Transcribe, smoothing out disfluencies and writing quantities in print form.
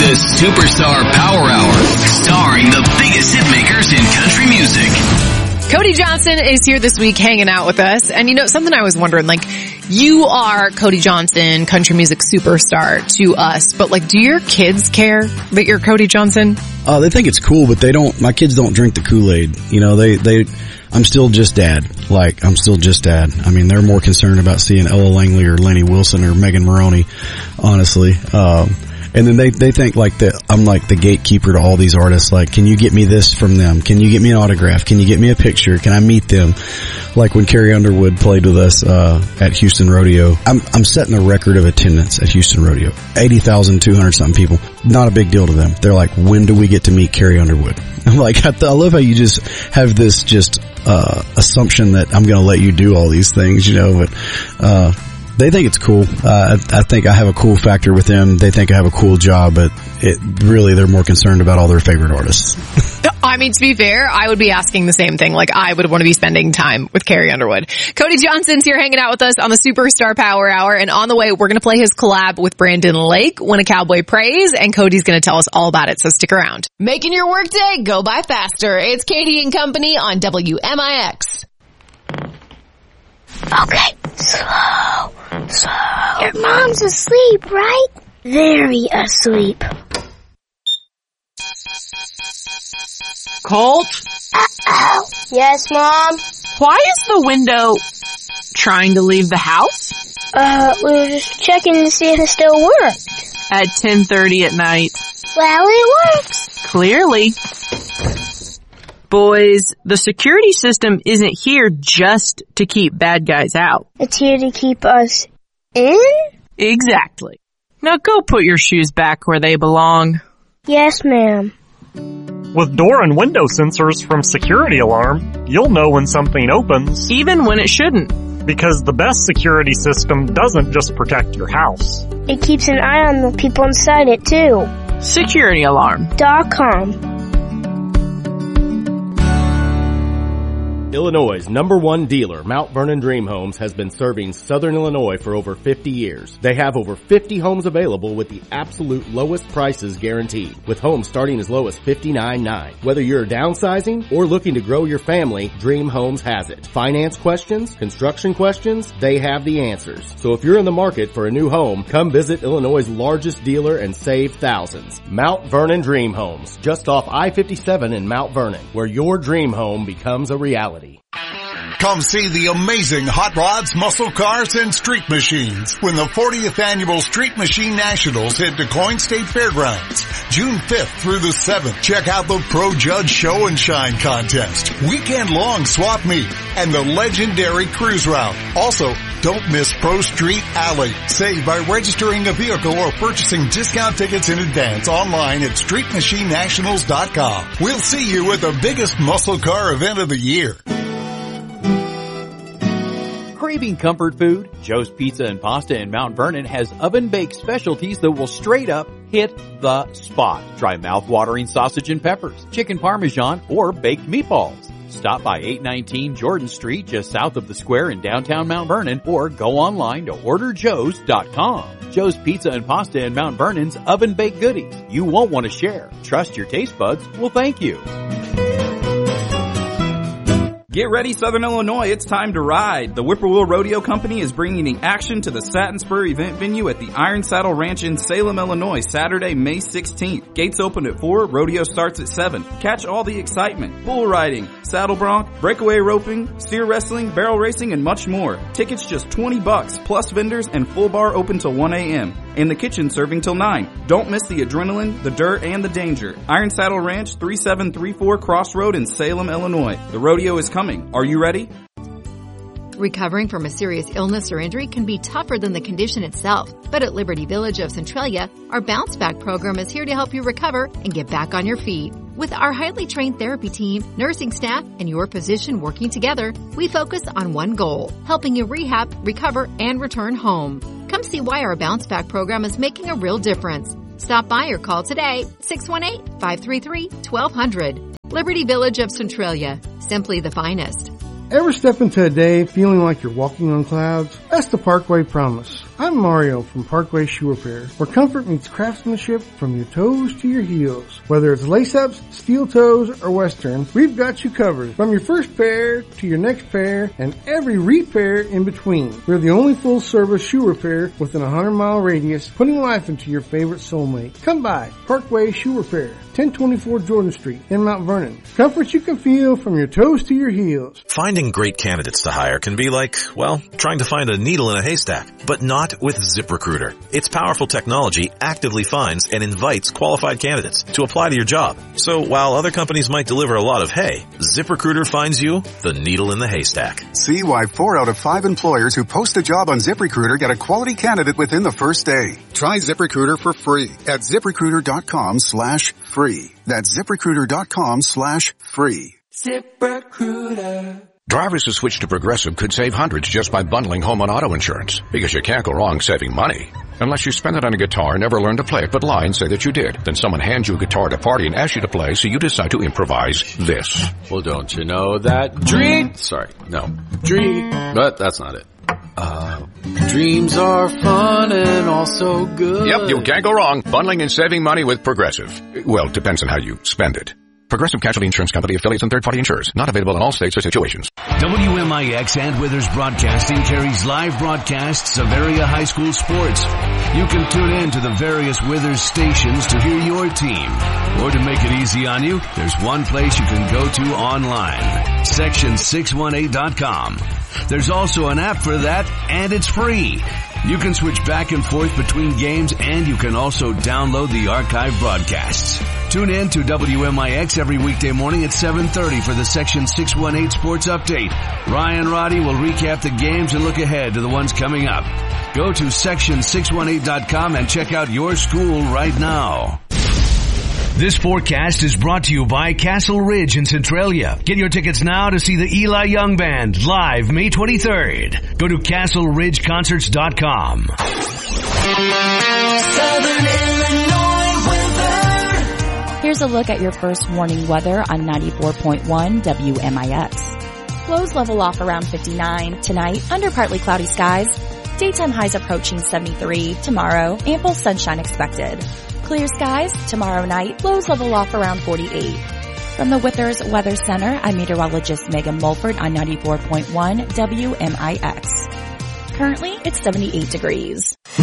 The Superstar Power Hour, starring the biggest hit makers in country music. Cody Johnson is here this week hanging out with us. And you know, something I was wondering, like, you are Cody Johnson, country music superstar to us, but like, do your kids care that you're Cody Johnson? They think it's cool, but my kids don't drink the Kool-Aid. You know, I'm still just dad. I'm still just dad. I mean, they're more concerned about seeing Ella Langley or Lenny Wilson or Megan Maroney, honestly. And then they think that I'm like the gatekeeper to all these artists. Like, can you get me this from them? Can you get me an autograph? Can you get me a picture? Can I meet them? Like when Carrie Underwood played with us, at Houston Rodeo. I'm setting a record of attendance at Houston Rodeo. 80,200 something people. Not a big deal to them. They're like, when do we get to meet Carrie Underwood? I'm like, I love how you just have this assumption that I'm going to let you do all these things, you know, but, they think it's cool. I think I have a cool factor with them. They think I have a cool job, but they're more concerned about all their favorite artists. I mean, to be fair, I would be asking the same thing. Like, I would want to be spending time with Carrie Underwood. Cody Johnson's here hanging out with us on the Superstar Power Hour. And on the way, we're going to play his collab with Brandon Lake, When a Cowboy Prays. And Cody's going to tell us all about it. So stick around. Making your workday go by faster. It's Katie and Company on WMIX. Okay, slow. Your mom's asleep, right? Very asleep. Colt? Uh-oh. Yes, Mom? Why is the window trying to leave the house? We were just checking to see if it still worked. At 10:30 at night. Well, it works. Clearly. Boys, the security system isn't here just to keep bad guys out. It's here to keep us in? Exactly. Now go put your shoes back where they belong. Yes, ma'am. With door and window sensors from Security Alarm, you'll know when something opens. Even when it shouldn't. Because the best security system doesn't just protect your house. It keeps an eye on the people inside it, too. SecurityAlarm.com. Illinois' #1 dealer, Mount Vernon Dream Homes, has been serving Southern Illinois for over 50 years. They have over 50 homes available with the absolute lowest prices guaranteed, with homes starting as low as $59,900. Whether you're downsizing or looking to grow your family, Dream Homes has it. Finance questions, construction questions, they have the answers. So if you're in the market for a new home, come visit Illinois' largest dealer and save thousands. Mount Vernon Dream Homes, just off I-57 in Mount Vernon, where your dream home becomes a reality. Come see the amazing Hot Rods, Muscle Cars, and Street Machines when the 40th Annual Street Machine Nationals hit DeCoin State Fairgrounds, June 5th through the 7th. Check out the Pro Judge Show and Shine Contest, weekend-long swap meet, and the legendary cruise route. Also, don't miss Pro Street Alley. Save by registering a vehicle or purchasing discount tickets in advance online at StreetMachineNationals.com. We'll see you at the biggest muscle car event of the year. Craving comfort food? Joe's Pizza and Pasta in Mount Vernon has oven-baked specialties that will straight up hit the spot. Try mouth-watering sausage and peppers, chicken parmesan, or baked meatballs. Stop by 819 Jordan Street just south of the square in downtown Mount Vernon, or go online to orderjoes.com. Joe's Pizza and Pasta in Mount Vernon's oven-baked goodies you won't want to share. Trust your taste buds will thank you. Get ready, Southern Illinois. It's time to ride. The Whippoorwill Rodeo Company is bringing the action to the Satin Spur event venue at the Iron Saddle Ranch in Salem, Illinois, Saturday, May 16th. Gates open at 4, rodeo starts at 7. Catch all the excitement, bull riding, saddle bronc, breakaway roping, steer wrestling, barrel racing, and much more. Tickets just $20, plus vendors and full bar open till 1 a.m. and the kitchen serving till 9. Don't miss the adrenaline, the dirt, and the danger. Iron Saddle Ranch, 3734 Crossroad in Salem, Illinois. The rodeo is coming. Are you ready? Recovering from a serious illness or injury can be tougher than the condition itself. But at Liberty Village of Centralia, our Bounce Back program is here to help you recover and get back on your feet. With our highly trained therapy team, nursing staff, and your physician working together, we focus on one goal, helping you rehab, recover, and return home. Come see why our Bounce Back program is making a real difference. Stop by or call today, 618-533-1200. Liberty Village of Centralia, simply the finest. Ever step into a day feeling like you're walking on clouds? That's the Parkway Promise. I'm Mario from Parkway Shoe Repair, where comfort meets craftsmanship from your toes to your heels. Whether it's lace-ups, steel toes, or western, we've got you covered. From your first pair to your next pair and every repair in between. We're the only full-service shoe repair within a 100-mile radius, putting life into your favorite soulmate. Come by Parkway Shoe Repair, 1024 Jordan Street in Mount Vernon. Comfort you can feel from your toes to your heels. Finding great candidates to hire can be like, well, trying to find a needle in a haystack, but not with ZipRecruiter. Its powerful technology actively finds and invites qualified candidates to apply to your job. So while other companies might deliver a lot of hay, ZipRecruiter finds you the needle in the haystack. See why 4 out of 5 employers who post a job on ZipRecruiter get a quality candidate within the first day. Try ZipRecruiter for free at ZipRecruiter.com/free. That's ZipRecruiter.com/free. ZipRecruiter. Drivers who switch to Progressive could save hundreds just by bundling home and auto insurance, because you can't go wrong saving money. Unless you spend it on a guitar and never learn to play it but lie and say that you did. Then someone hands you a guitar at a party and asks you to play, so you decide to improvise this. Well, don't you know that but that's not it. Dreams are fun and also good. Yep, you can't go wrong bundling and saving money with Progressive. Well, depends on how you spend it. Progressive Casualty Insurance Company, affiliates, and third-party insurers. Not available in all states or situations. WMIX and Withers Broadcasting carries live broadcasts of area high school sports. You can tune in to the various Withers stations to hear your team. Or to make it easy on you, there's one place you can go to online. Section618.com. There's also an app for that, and it's free. You can switch back and forth between games, and you can also download the archive broadcasts. Tune in to WMIX every weekday morning at 7:30 for the Section 618 Sports Update. Ryan Roddy will recap the games and look ahead to the ones coming up. Go to Section618.com and check out your school right now. This forecast is brought to you by Castle Ridge in Centralia. Get your tickets now to see the Eli Young Band live May 23rd. Go to CastleRidgeConcerts.com. Southern Illinois weather. Here's a look at your first warning weather on 94.1 WMIX. Lows level off around 59 tonight under partly cloudy skies. Daytime highs approaching 73 tomorrow. Ample sunshine expected. Clear skies tomorrow night. Lows level off around 48. From the Withers Weather Center, I'm meteorologist Megan Mulford on 94.1 WMIX. Currently, it's 78 degrees.